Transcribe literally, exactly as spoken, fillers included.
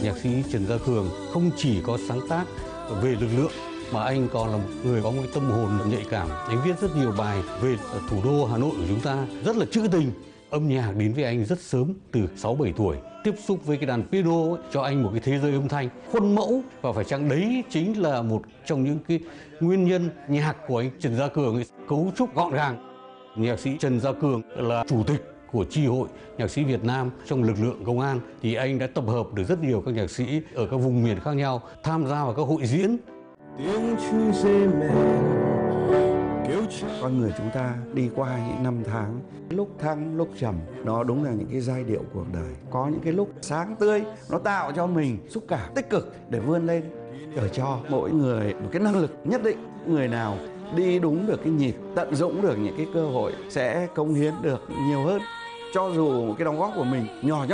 nhạc sĩ Trần Gia Cường không chỉ có sáng tác về lực lượng mà anh còn là một người có một tâm hồn nhạy cảm. Anh viết rất nhiều bài về thủ đô Hà Nội của chúng ta, rất là trữ tình. Âm nhạc đến với anh rất sớm, từ sáu bảy tuổi. Tiếp xúc với cái đàn piano ấy, cho anh một cái thế giới âm thanh khuôn mẫu, và phải chăng đấy chính là một trong những cái nguyên nhân nhạc của anh Trần Gia Cường ấy, cấu trúc gọn gàng. Nhạc sĩ Trần Gia Cường là chủ tịch của chi hội nhạc sĩ Việt Nam trong lực lượng công an, thì anh đã tập hợp được rất nhiều các nhạc sĩ ở các vùng miền khác nhau tham gia vào các hội diễn. Tiếng chuông dê mèn kêu cha. Con người chúng ta đi qua những năm tháng, lúc thăng lúc trầm, nó đúng là những cái giai điệu cuộc đời. Có những cái lúc sáng tươi, nó tạo cho mình xúc cảm tích cực để vươn lên, để cho mỗi người một cái năng lực nhất định. Người nào đi đúng được cái nhịp, tận dụng được những cái cơ hội sẽ cống hiến được nhiều hơn. Cho dù cái đóng góp của mình nhỏ nhoi